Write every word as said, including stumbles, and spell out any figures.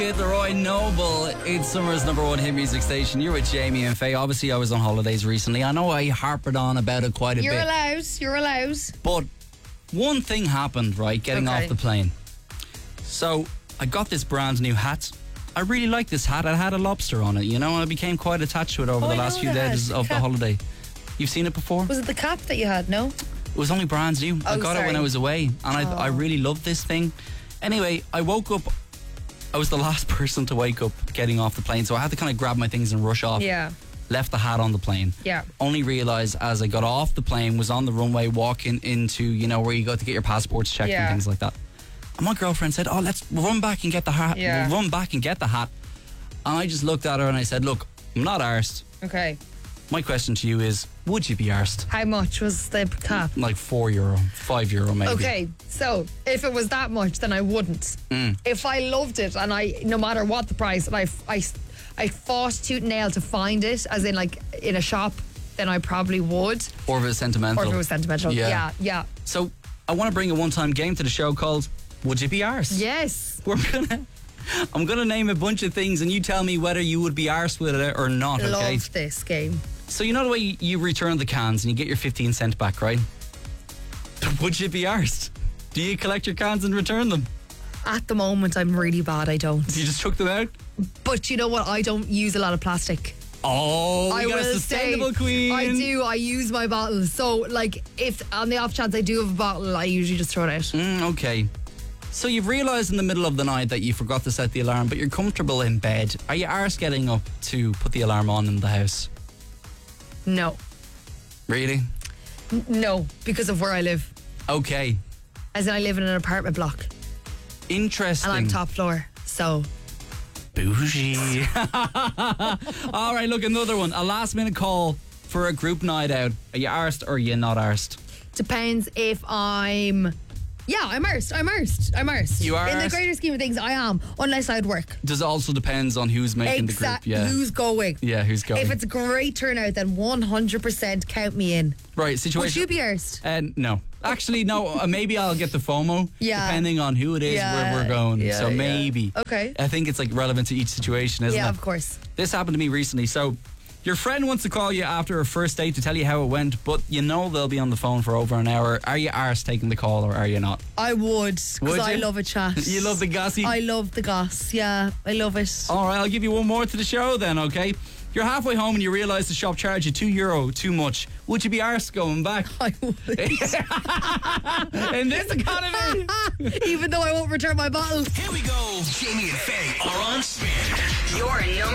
The Roy Noble, it's summer's number one hit music station. You're with Jamie and Faye. Obviously, I was on holidays recently. I know I harped on about it quite a You're bit. You're allowed. You're allowed. But one thing happened, right, getting Okay. off the plane. So I got this brand new hat. I really like this hat. It had a lobster on it, you know, and I became quite attached to it over Oh, the I last know few the days hat. of the Cap. holiday. You've seen it before? Was it the cap that you had? No. It was only brand new. I Oh, got it sorry. when I was away, and I, I really loved this thing. Anyway, I woke up. I was the last person to wake up getting off the plane, so I had to kind of grab my things and rush off. Yeah. Left the hat on the plane. Yeah. Only realised as I got off the plane, was on the runway walking into, you know, where you go to get your passports checked Yeah. and things like that. And my girlfriend said, oh, let's run back and get the hat. Yeah. We'll run back and get the hat. And I just looked at her and I said, look, I'm not arsed. Okay. My question to you is, would you be arsed? How much was the cap? Like four euro, five euro maybe. Okay, so if it was that much, then I wouldn't. Mm. If I loved it, and I, no matter what the price, and I, I, I fought tooth and nail to find it, as in like in a shop, then I probably would. Or if it was sentimental. Or if it was sentimental. Yeah. Yeah, yeah. So I want to bring a one-time game to the show called Would You Be Arsed? Yes. We're gonna. I'm gonna name a bunch of things, and you tell me whether you would be arsed with it or not. Okay. Love this game. So you know the way you, you return the cans and you get your fifteen cent back, right? Would you be arsed? Do you collect your cans and return them? At the moment, I'm really bad. I don't. You just chuck them out? But you know what? I don't use a lot of plastic. Oh, we I got a will sustainable say, queen. I do. I use my bottles. So, like, if on the off chance I do have a bottle, I usually just throw it out. Mm, okay. So you've realised in the middle of the night that you forgot to set the alarm, but you're comfortable in bed. Are you arsed getting up to put the alarm on in the house? No. Really? N- no, because of where I live. Okay. As in, I live in an apartment block. Interesting. And I'm top floor. So. Bougie. All right, look, another one. A last minute call for a group night out. Are you arsed or are you not arsed? Depends if I'm. Yeah, I'm arsed. I'm arsed. I'm arsed. You are In the arsed? greater scheme of things, I am. Unless I'd work. Does also depends on who's making the group. Exactly. Yeah. Who's going? Yeah, who's going? If it's a great turnout, then one hundred percent count me in. right, Would situation. you be arsed? Uh, no. Actually, no. Uh, maybe I'll get the FOMO. Yeah. Depending on who it is, Yeah, where we're going. yeah, so yeah. maybe. Okay. I think it's like relevant to each situation, isn't Yeah, it? of course. This happened to me recently. So, your friend wants to call you after a first date to tell you how it went, but you know they'll be on the phone for over an hour. Are you arsed taking the call or are you not? I would, because Would I you? love a chat. You love the gossip? I love the goss. Yeah, I love it. All right, I'll give you one more to the show then, okay? You're halfway home and you realise the shop charged you two euro too much. Would you be arsed going back? I would. In this economy? Even though I won't return my bottle. Here we go. Jamie and Faye are on spin. Your number